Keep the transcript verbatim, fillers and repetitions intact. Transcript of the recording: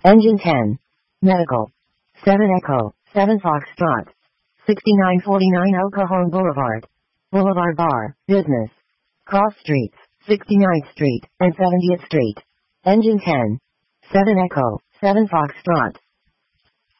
Engine ten. Medical. seven Echo, seven Foxtrot. sixty-nine forty-nine El Cajon Boulevard. Boulevard Bar, Business. Cross Streets, sixty-ninth Street and seventieth Street. Engine ten. seven Echo, seven Foxtrot.